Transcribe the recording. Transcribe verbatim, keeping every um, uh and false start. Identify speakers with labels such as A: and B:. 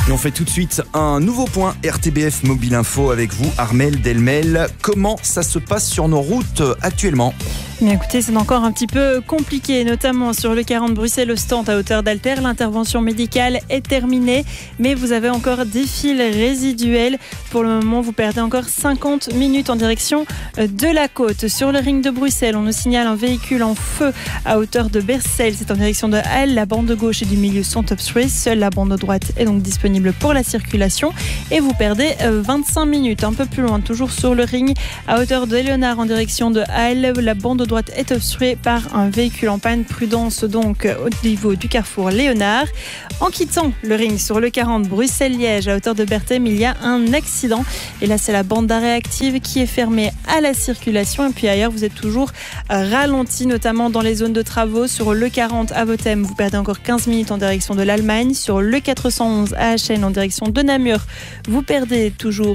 A: Et on fait tout de suite un nouveau point R T B F Mobile Info avec vous, Armelle Delmel. Comment ça se passe sur nos routes actuellement ?
B: Mais écoutez, c'est encore un petit peu compliqué, notamment sur le quarante Bruxelles-Ostende à hauteur d'Alter. L'intervention médicale est terminée, mais vous avez encore des fils résiduels. Pour le moment, vous perdez encore cinquante minutes en direction de la côte. Sur le ring de Bruxelles, on nous signale un véhicule en feu à hauteur de Bercel. C'est en direction de Halle. La bande gauche et du milieu sont obstruées. Seule la bande droite est donc disponible pour la circulation. Et vous perdez vingt-cinq minutes. Un peu plus loin, toujours sur le ring, à hauteur de Léonard en direction de Halle. La bande droite est obstruée par un véhicule en panne. Prudence donc au niveau du carrefour Léonard. En quittant le ring sur le quarante Bruxelles-Liège à hauteur de Berthem, il y a un accident. Et là, c'est la bande d'arrêt active qui est fermée à la circulation. Et puis ailleurs, vous êtes toujours ralenti, notamment dans les zones de travaux. Sur le quarante à Vothème, vous perdez encore quinze minutes en direction de l'Allemagne. Sur le quatre cent onze à Achen en direction de Namur, vous perdez toujours